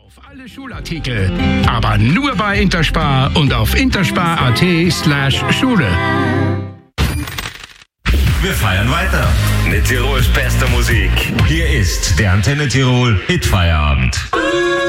Auf alle Schulartikel, aber nur bei Interspar und auf interspar.at/Schule. Wir feiern weiter mit Tirols bester Musik. Hier ist der Antenne Tirol Hitfeierabend.